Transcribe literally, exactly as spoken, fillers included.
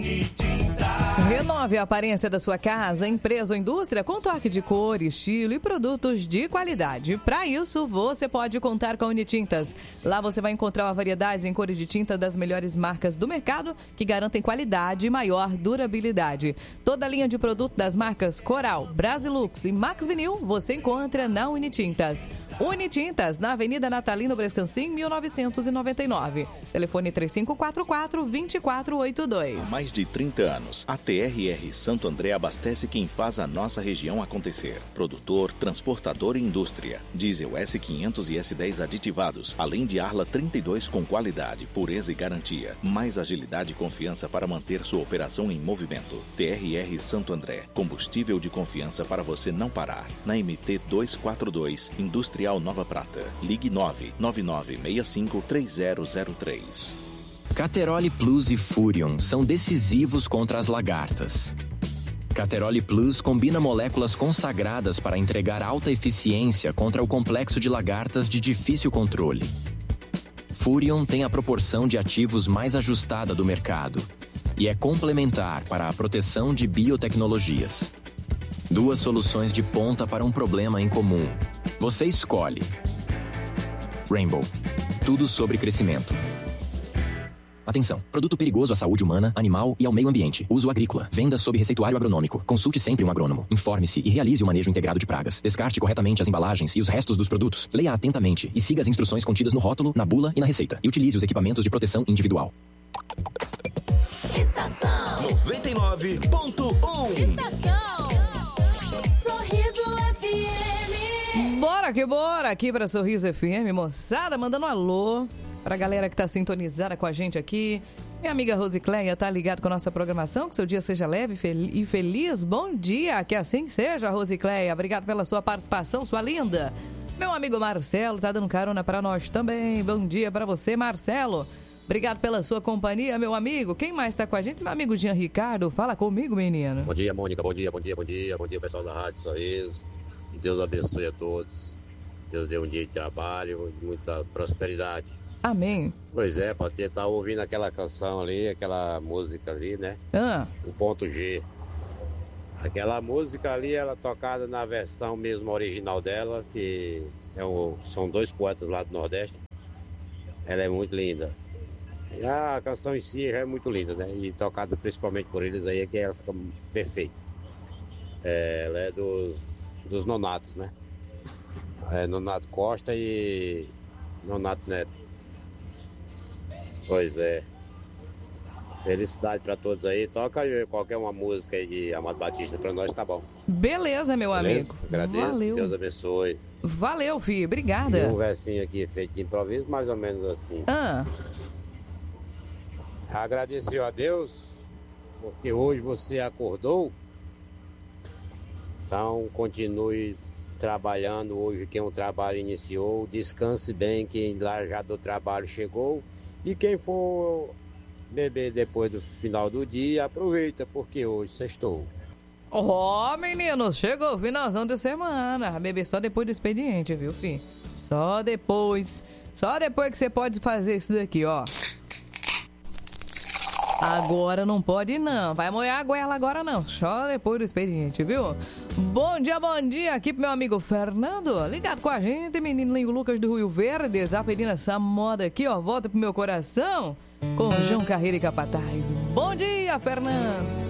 Unitintas. Renove a aparência da sua casa, empresa ou indústria com toque de cor, estilo e produtos de qualidade. Para isso, você pode contar com a Unitintas. Lá você vai encontrar uma variedade em cores de tinta das melhores marcas do mercado que garantem qualidade e maior durabilidade. Toda a linha de produto das marcas Coral, Brasilux e Max Vinil você encontra na Unitintas. Unitintas, na Avenida Natalino Brescancin, mil novecentos e noventa e nove. Telefone três cinco quatro quatro, dois quatro oito dois. Há mais de trinta anos, a T R R Santo André abastece quem faz a nossa região acontecer. Produtor, transportador e indústria. Diesel S quinhentos e S dez aditivados, além de Arla trinta e dois com qualidade, pureza e garantia. Mais agilidade e confiança para manter sua operação em movimento. T R R Santo André, combustível de confiança para você não parar. Na M T duzentos e quarenta e dois, Industrial Nova Prata. Ligue nove nove nove seis cinco três zero zero três. Cateroli Plus e Furion são decisivos contra as lagartas. Cateroli Plus combina moléculas consagradas para entregar alta eficiência contra o complexo de lagartas de difícil controle. Furion tem a proporção de ativos mais ajustada do mercado e é complementar para a proteção de biotecnologias. Duas soluções de ponta para um problema em comum. Você escolhe. Rainbow. Tudo sobre crescimento. Atenção! Produto perigoso à saúde humana, animal e ao meio ambiente. Uso agrícola. Venda sob receituário agronômico. Consulte sempre um agrônomo. Informe-se e realize o manejo integrado de pragas. Descarte corretamente as embalagens e os restos dos produtos. Leia atentamente e siga as instruções contidas no rótulo, na bula e na receita. E utilize os equipamentos de proteção individual. Estação noventa e nove ponto um. Estação Sorriso F M. Bora que bora aqui pra Sorriso F M, moçada, mandando um alô pra galera que tá sintonizada com a gente aqui. Minha amiga Rosicléia tá ligada com a nossa programação, que seu dia seja leve e feliz. Bom dia, que assim seja, Rosicléia. Obrigado pela sua participação, sua linda. Meu amigo Marcelo tá dando carona pra nós também. Bom dia pra você, Marcelo. Obrigado pela sua companhia, meu amigo. Quem mais tá com a gente? Meu amigo Jean Ricardo. Fala comigo, menino. Bom dia, Mônica. Bom dia, bom dia, bom dia. Bom dia, pessoal da Rádio Sorriso. Que Deus abençoe a todos. Deus dê um dia de trabalho, muita prosperidade. Amém. Pois é, Paty, tá ouvindo aquela canção ali, aquela música ali, né? Ah. O ponto G. Aquela música ali, ela tocada na versão mesmo original dela, que é um, são dois poetas lá do Nordeste. Ela é muito linda. E a canção em si já é muito linda, né? E tocada principalmente por eles aí, é que ela fica perfeita. É, ela é dos, dos Nonatos, né? É Nonato Costa e Nonato Neto. Pois é. Felicidade pra todos aí. Toca aí qualquer uma música aí de Amado Batista pra nós, tá bom. Beleza, meu Beleza? amigo. Agradeço. Valeu. Deus abençoe. Valeu, filho. Obrigada. E um versinho aqui feito de improviso, mais ou menos assim. Ah. Agradeceu a Deus, porque hoje você acordou. Então continue trabalhando hoje, quem o trabalho iniciou. Descanse bem, quem lá já do trabalho chegou. E quem for beber depois do final do dia, aproveita, porque hoje sextou. Ó, oh, meninos, chegou o finalzão de semana. Beber só depois do expediente, viu, filho? Só depois. Só depois que você pode fazer isso daqui, ó. Agora não pode não, vai molhar a goela agora não, só depois do expediente, viu? Bom dia, bom dia, aqui pro meu amigo Fernando, ligado com a gente, menino Lingo Lucas do Rio Verde, tá pedindo essa moda aqui, ó, volta pro meu coração, com João Carreira e Capataz. Bom dia, Fernando!